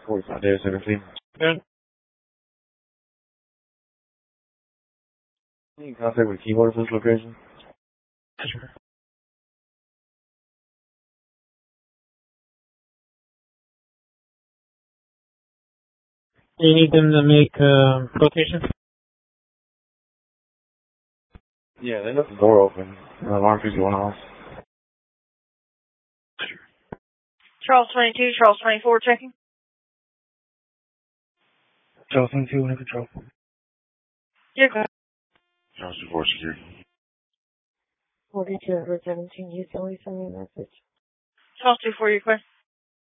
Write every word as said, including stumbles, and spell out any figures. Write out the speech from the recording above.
forty-five days, seventeen. Good. You in contact with keyboard for this location? Sure. Do you need them to make uh, quotation? Yeah, they left the door open. The alarm keeps going off. Charles twenty-two, Charles twenty-four, checking. Charles twenty-two, whenever control. You're good. Charles twenty-four, security. forty-two over seventeen, you can always send me a message. Charles twenty-four, your question.